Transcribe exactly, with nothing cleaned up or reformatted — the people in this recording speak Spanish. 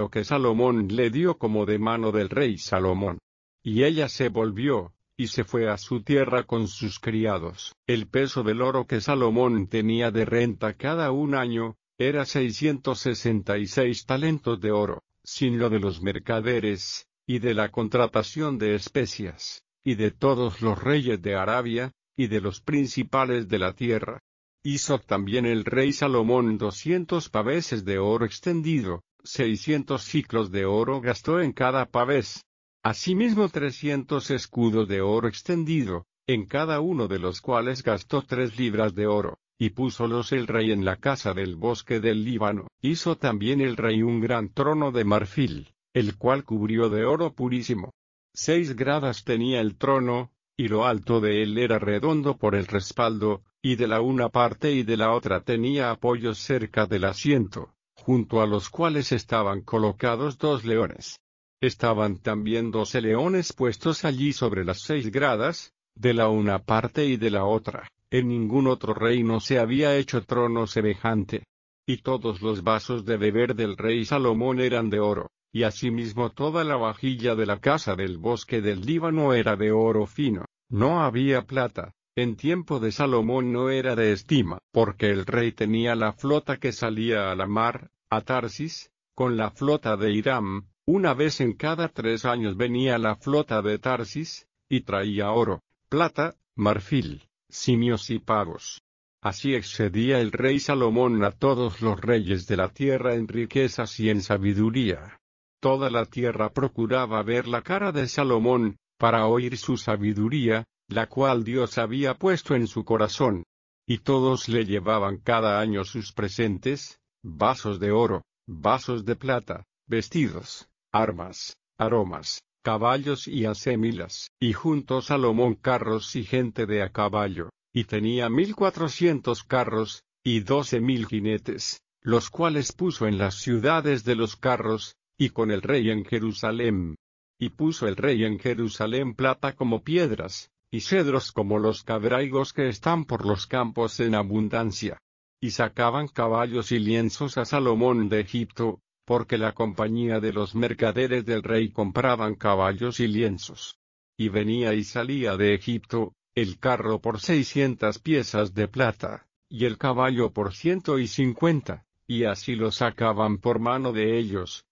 lo que Salomón le dio como de mano del rey Salomón. Y ella se volvió, y se fue a su tierra con sus criados. El peso del oro que Salomón tenía de renta cada un año, era seiscientos sesenta y seis talentos de oro, sin lo de los mercaderes, y de la contratación de especias, y de todos los reyes de Arabia, y de los principales de la tierra. Hizo también el rey Salomón doscientos paveses de oro extendido, seiscientos ciclos de oro gastó en cada pavés. Asimismo trescientos escudos de oro extendido, en cada uno de los cuales gastó tres libras de oro, y púsolos el rey en la casa del bosque del Líbano. Hizo también el rey un gran trono de marfil, el cual cubrió de oro purísimo. Seis gradas tenía el trono, y lo alto de él era redondo por el respaldo, y de la una parte y de la otra tenía apoyos cerca del asiento, junto a los cuales estaban colocados dos leones. Estaban también doce leones puestos allí sobre las seis gradas, de la una parte y de la otra. En ningún otro reino se había hecho trono semejante. Y todos los vasos de beber del rey Salomón eran de oro, y asimismo toda la vajilla de la casa del bosque del Líbano era de oro fino. No había plata. En tiempo de Salomón no era de estima, porque el rey tenía la flota que salía a la mar, a Tarsis, con la flota de Hiram. Una vez en cada tres años venía la flota de Tarsis, y traía oro, plata, marfil, simios y pavos. Así excedía el rey Salomón a todos los reyes de la tierra en riquezas y en sabiduría. Toda la tierra procuraba ver la cara de Salomón, para oír su sabiduría, la cual Dios había puesto en su corazón. Y todos le llevaban cada año sus presentes, vasos de oro, vasos de plata, vestidos, armas, aromas, caballos y acémilas. Y juntó Salomón carros y gente de a caballo, y tenía mil cuatrocientos carros, y doce mil jinetes, los cuales puso en las ciudades de los carros, y con el rey en Jerusalén. Y puso el rey en Jerusalén plata como piedras, y cedros como los cabraigos que están por los campos en abundancia. Y sacaban caballos y lienzos a Salomón de Egipto, porque la compañía de los mercaderes del rey compraban caballos y lienzos. Y venía y salía de Egipto, el carro por seiscientas piezas de plata, y el caballo por ciento y cincuenta, y así lo sacaban por mano de ellos,